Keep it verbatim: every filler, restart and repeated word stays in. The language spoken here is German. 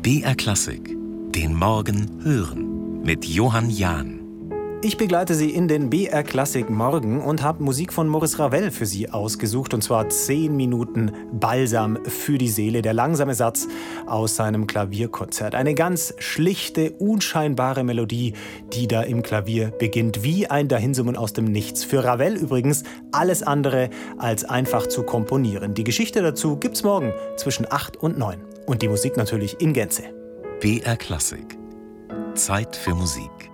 B R Klassik, den Morgen hören mit Johann Jahn. Ich begleite Sie in den B R Klassik Morgen und habe Musik von Maurice Ravel für Sie ausgesucht. Und zwar zehn Minuten Balsam für die Seele, der langsame Satz aus seinem Klavierkonzert. Eine ganz schlichte, unscheinbare Melodie, die da im Klavier beginnt, wie ein Dahinsummen aus dem Nichts. Für Ravel übrigens alles andere als einfach zu komponieren. Die Geschichte dazu gibt's morgen zwischen acht und neun. Und die Musik natürlich in Gänze. B R Klassik. Zeit für Musik.